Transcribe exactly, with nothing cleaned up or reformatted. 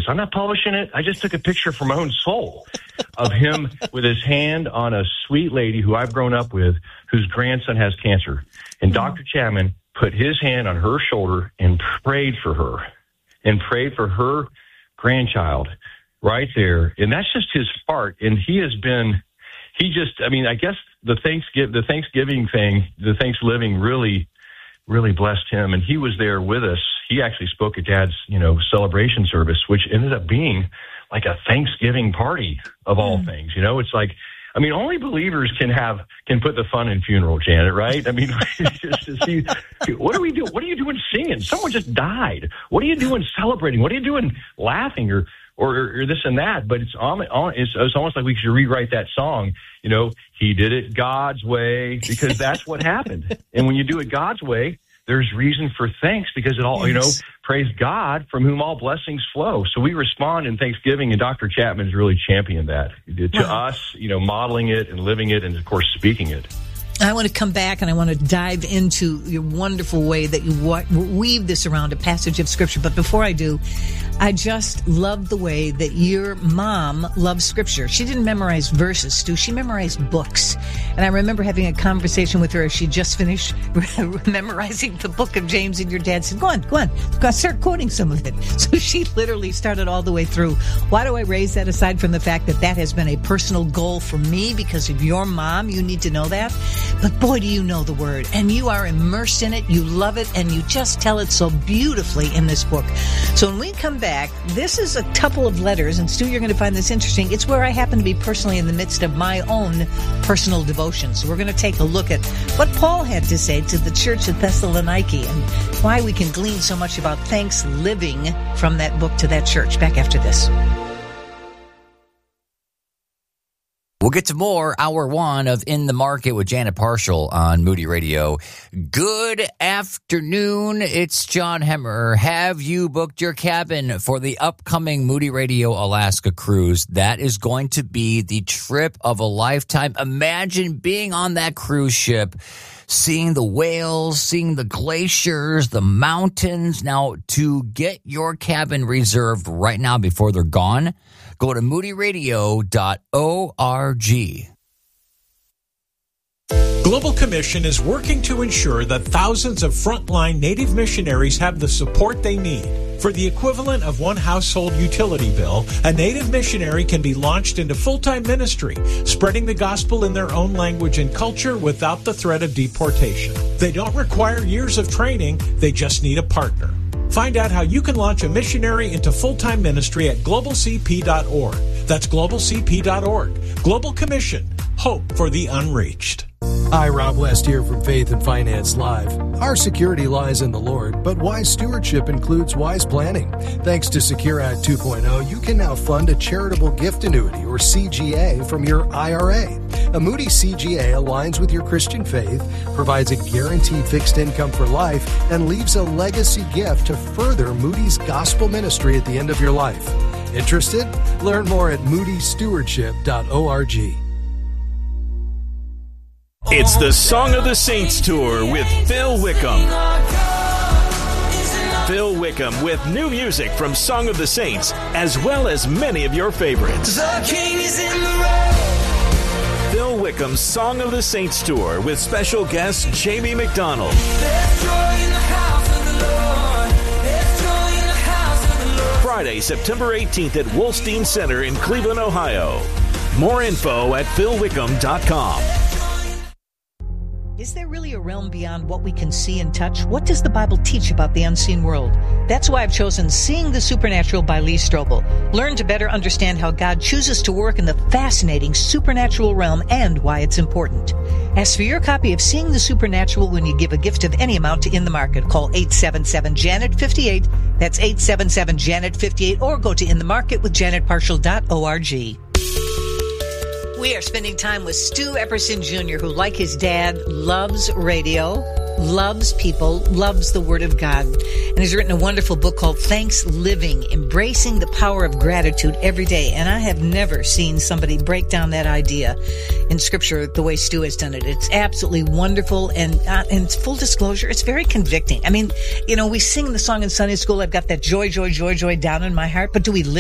I'm not publishing it. I just took a picture for my own soul of him with his hand on a sweet lady who I've grown up with, whose grandson has cancer. And Doctor Chapman put his hand on her shoulder and prayed for her and prayed for her grandchild right there. And that's just his heart. And he has been, he just, I mean, I guess the Thanksgiving, the Thanksgiving thing, the Thanksgiving really, really blessed him. And he was there with us. He actually spoke at Dad's, you know, celebration service, which ended up being like a Thanksgiving party of all mm. things. You know, it's like, I mean, only believers can have, can put the fun in funeral, Janet, right? I mean, just to see, what are we doing? What are you doing singing? Someone just died. What are you doing celebrating? What are you doing laughing or, or, or this and that? But it's, it's, it's almost like we should rewrite that song. You know, he did it God's way, because that's what happened. And when you do it God's way, there's reason for thanks, because it all, yes. you know, praise God from whom all blessings flow. So we respond in Thanksgiving, and Doctor Chapman's really championed that to wow. us, you know, modeling it and living it and, of course, speaking it. I want to come back and I want to dive into your wonderful way that you wa- weave this around a passage of Scripture. But before I do, I just love the way that your mom loves Scripture. She didn't memorize verses, Stu. She memorized books. And I remember having a conversation with her as she just finished memorizing the book of James, and your dad said, go on, go on, go on, start quoting some of it. So she literally started all the way through. Why do I raise that, aside from the fact that that has been a personal goal for me because of your mom? You need to know that. But boy, do you know the Word, and you are immersed in it, you love it, and you just tell it so beautifully in this book. So when we come back, this is a couple of letters, and Stu, you're going to find this interesting. It's where I happen to be personally in the midst of my own personal devotion. So we're going to take a look at what Paul had to say to the church at Thessaloniki and why we can glean so much about thanks living from that book to that church. Back after this. We'll get to more, hour one of In the Market with Janet Parshall on Moody Radio. Good afternoon. It's John Hemmer. Have you booked your cabin for the upcoming Moody Radio Alaska cruise? That is going to be the trip of a lifetime. Imagine being on that cruise ship, seeing the whales, seeing the glaciers, the mountains. Now, to get your cabin reserved right now before they're gone, go to moody radio dot org. Global Commission is working to ensure that thousands of frontline Native missionaries have the support they need. For the equivalent of one household utility bill, a Native missionary can be launched into full-time ministry, spreading the gospel in their own language and culture without the threat of deportation. They don't require years of training, they just need a partner. Find out how you can launch a missionary into full-time ministry at global c p dot org. That's global c p dot org. Global Commission. Hope for the unreached. Hi, Rob West here from Faith and Finance Live. Our security lies in the Lord, but wise stewardship includes wise planning. Thanks to Secure Act two point oh, you can now fund a charitable gift annuity, or C G A, from your I R A. A Moody C G A aligns with your Christian faith, provides a guaranteed fixed income for life, and leaves a legacy gift to further Moody's gospel ministry at the end of your life. Interested? Learn more at moody stewardship dot org. It's the Song of the Saints Tour with Phil Wickham. Phil Wickham with new music from Song of the Saints, as well as many of your favorites. The King is in the road. Phil Wickham's Song of the Saints Tour with special guest Jamie McDonald. There's joy in the house of the Lord. There's joy in the house of the Lord. Friday, September eighteenth at Wolstein Center in Cleveland, Ohio. More info at phil wickham dot com. Is there really a realm beyond what we can see and touch? What does the Bible teach about the unseen world? That's why I've chosen Seeing the Supernatural by Lee Strobel. Learn to better understand how God chooses to work in the fascinating supernatural realm and why it's important. Ask for your copy of Seeing the Supernatural when you give a gift of any amount to In the Market. Call eight seven seven, Janet fifty-eight. That's eight seven seven, Janet fifty-eight. Or go to in the market with janet parshall dot org. We are spending time with Stu Epperson Junior, who, like his dad, loves radio, loves people, loves the Word of God, and has written a wonderful book called Thanks Living, Embracing the Power of Gratitude Every Day. And I have never seen somebody break down that idea in Scripture the way Stu has done it. It's absolutely wonderful, and uh, and full disclosure, it's very convicting. I mean, you know, we sing the song in Sunday school, I've got that joy, joy, joy, joy down in my heart, but do we live